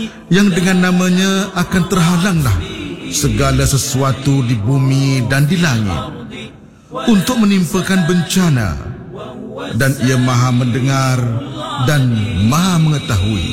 yang dengan namanya akan terhalanglah segala sesuatu di bumi dan di langit untuk menimpakan bencana, dan ia Maha mendengar dan Maha mengetahui.